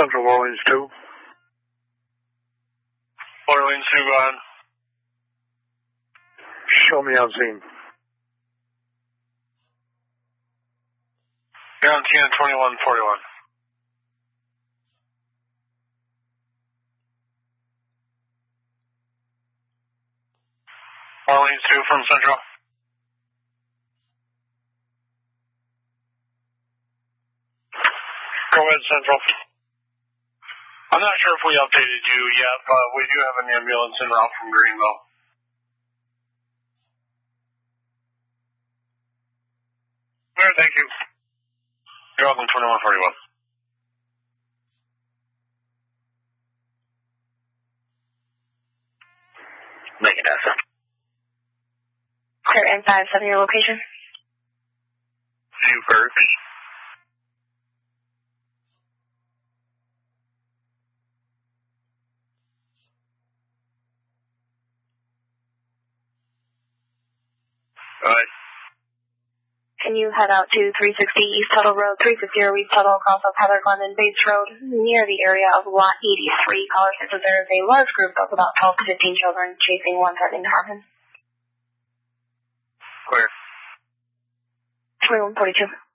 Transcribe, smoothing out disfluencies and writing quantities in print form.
Central Orleans 2. Orleans 2, go ahead. Show me on scene. You're on TN 2141. Orleans 2 from Central. Go ahead, Central. I'm not sure if we updated you yet, but we do have an ambulance en route from Greenville. All right, thank you. You're welcome, 2141. Make it up. Clear N57, your location? Newburgh. Alright. Can you head out to 360 East Tuttle Road, 350 East Tuttle, across of Heather Glen and Bates Road, near the area of Lot 83. Caller says that there is a large group of about 12 to 15 children chasing one threatening to harm him. Clear. 2142.